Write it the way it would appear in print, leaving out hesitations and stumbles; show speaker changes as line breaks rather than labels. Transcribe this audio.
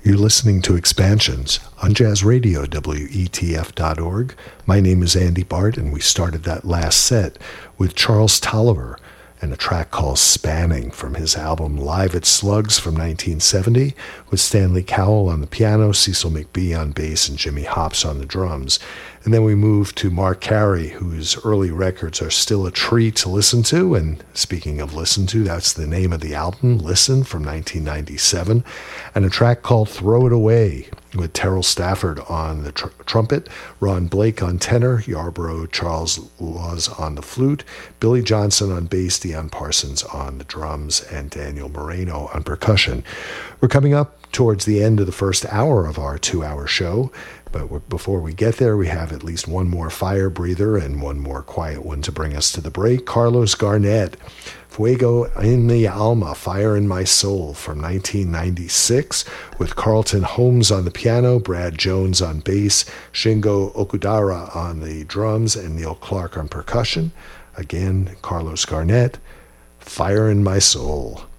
You're listening to Expansions on Jazz Radio, WETF.org. My name is Andy Bart, and we started that last set with Charles Tolliver and a track called Spanning from his album Live at Slugs from 1970, with Stanley Cowell on the piano, Cecil McBee on bass, and Jimmy Hops on the drums. And then we moved to Mark Carey, whose early records are still a treat to listen to. And speaking of listen to, that's the name of the album, Listen, from 1997. And a track called Throw It Away, with Terrell Stafford on the trumpet, Ron Blake on tenor, Yarborough Charles Laws on the flute, Billy Johnson on bass, Dion Parsons on the drums, and Daniel Moreno on percussion. We're coming up towards the end of the first hour of our 2-hour show, but before we get there, we have at least one more fire breather and one more quiet one to bring us to the break. Carlos Garnett, Fuego en mi Alma, Fire in My Soul from 1996, with Carlton Holmes on the piano, Brad Jones on bass, Shingo Okudara on the drums, and Neil Clark on percussion. Again, Carlos Garnett, Fire in My Soul.